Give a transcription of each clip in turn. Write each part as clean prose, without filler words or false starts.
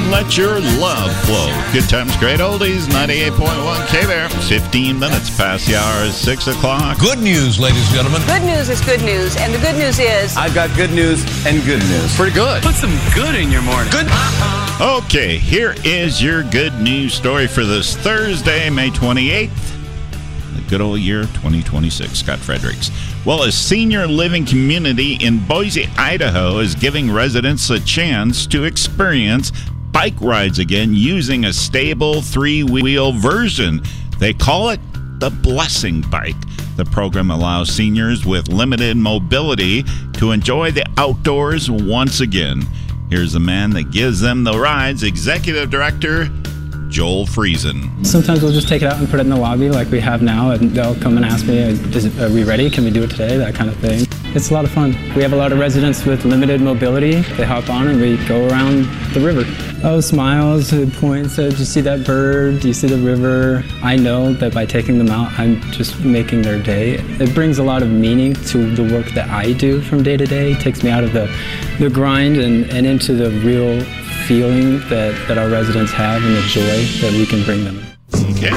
and let your love flow. Good times, great oldies, 98.1 K-Bear. 15 minutes past the hour is 6 o'clock. Good news, ladies and gentlemen. Good news is good news, and the good news is... I've got good news and good news. Pretty good. Put some good in your morning. Good. Okay, here is your good news story for this Thursday, May 28th. The good old year 2026. Scott Fredericks. Well, a senior living community in Boise, Idaho is giving residents a chance to experience bike rides again using a stable three-wheel version. They call it the Blessing Bike. The program allows seniors with limited mobility to enjoy the outdoors once again. Here's the man that gives them the rides, Executive Director Joel Friesen. Sometimes we'll just take it out and put it in the lobby like we have now, and they'll come and ask me, are we ready? Can we do it today? That kind of thing. It's a lot of fun. We have a lot of residents with limited mobility. They hop on and we go around the river. Oh, smiles, points, do you see that bird? Do you see the river? I know that by taking them out, I'm just making their day. It brings a lot of meaning to the work that I do from day to day. It takes me out of the grind and into the real feeling that our residents have and the joy that we can bring them. Okay.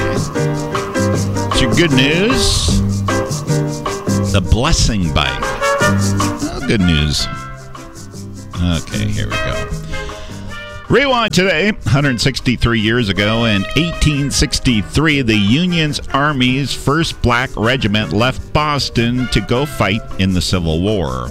It's your good news. The Blessing Bike. Oh, good news. Okay, here we go. Rewind today. 163 years ago in 1863, the Union Army's 1st Black Regiment left Boston to go fight in the Civil War.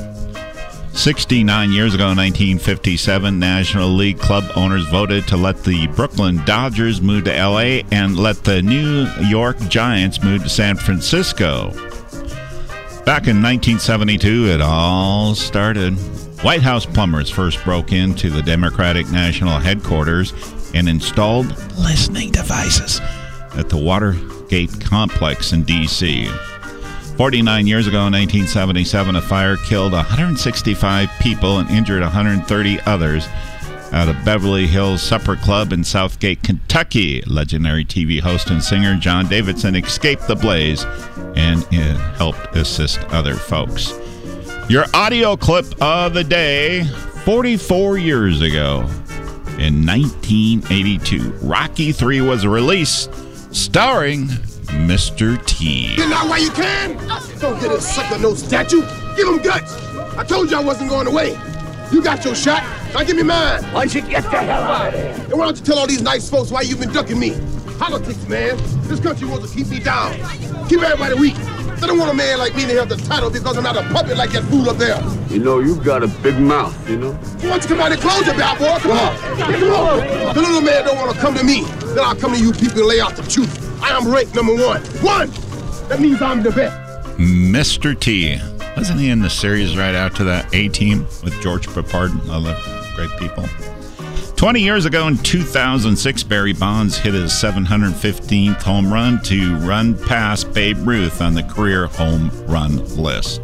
69 years ago, in 1957, National League club owners voted to let the Brooklyn Dodgers move to L.A. and let the New York Giants move to San Francisco. Back in 1972, it all started. White House plumbers first broke into the Democratic National Headquarters and installed listening devices at the Watergate complex in D.C. 49 years ago in 1977, a fire killed 165 people and injured 130 others at a Beverly Hills supper club in Southgate, Kentucky. Legendary TV host and singer John Davidson escaped the blaze and helped assist other folks. Your audio clip of the day, 44 years ago in 1982, Rocky III was released, starring Mr. T. Get out while you can. Don't get a sucker no statue. Give him guts. I told you I wasn't going away. You got your shot. Now give me mine. Why don't you get the hell out of here? And why don't you tell all these nice folks why you've been ducking me? Politics, man. This country wants to keep me down. Keep everybody weak. They don't want a man like me to have the title because I'm not a puppet like that fool up there. You know, you've got a big mouth, you know? Why don't you come out and close your mouth, boy? Come on. Come on. The little man don't want to come to me. Then I'll come to you people and lay out the truth. I am ranked number one. One! That means I'm the best. Mr. T. Wasn't he in the series right after that A-Team with George Peppard and other great people? 20 years ago in 2006, Barry Bonds hit his 715th home run to run past Babe Ruth on the career home run list.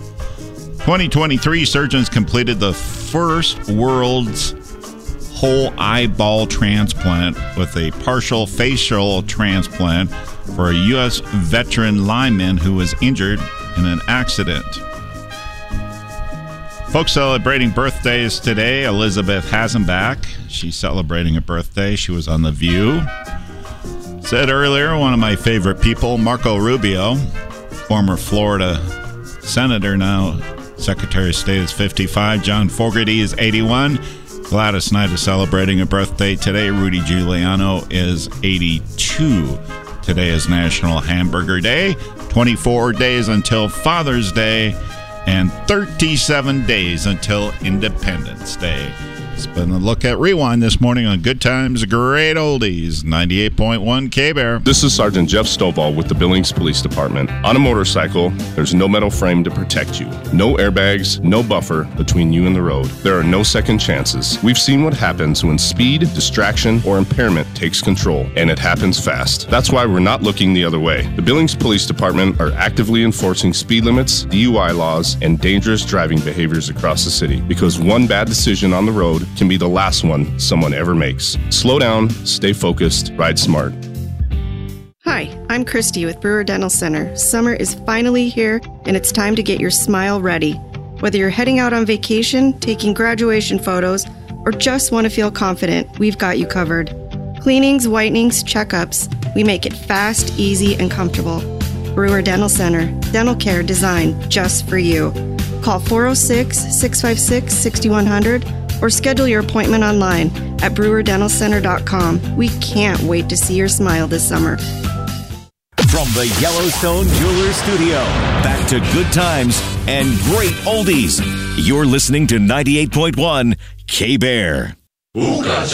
2023, surgeons completed the first world's whole eyeball transplant with a partial facial transplant for a U.S. veteran lineman who was injured in an accident. Folks celebrating birthdays today, Elizabeth Hasenbach. She's celebrating a birthday. She was on The View. Said earlier, one of my favorite people, Marco Rubio, former Florida senator, now Secretary of State, is 55. John Fogerty is 81. Gladys Knight is celebrating a birthday today. Rudy Giuliano is 82. Today is National Hamburger Day. 24 days until Father's Day. And 37 days until Independence Day. It's been a look at Rewind this morning on Good Times, Great Oldies, 98.1 K-Bear. This is Sergeant Jeff Stovall with the Billings Police Department. On a motorcycle, there's no metal frame to protect you. No airbags, no buffer between you and the road. There are no second chances. We've seen what happens when speed, distraction, or impairment takes control, and it happens fast. That's why we're not looking the other way. The Billings Police Department are actively enforcing speed limits, DUI laws, and dangerous driving behaviors across the city, because one bad decision on the road can be the last one someone ever makes. Slow down, stay focused, ride smart. Hi, I'm Christy with Brewer Dental Center. Summer is finally here, and it's time to get your smile ready. Whether you're heading out on vacation, taking graduation photos, or just want to feel confident, we've got you covered. Cleanings, whitenings, checkups, we make it fast, easy, and comfortable. Brewer Dental Center, dental care designed just for you. Call 406-656-6100 or schedule your appointment online at brewerdentalcenter.com. We can't wait to see your smile this summer. From the Yellowstone Jewelers Studio, back to good times and great oldies. You're listening to 98.1 K-Bear. Ooga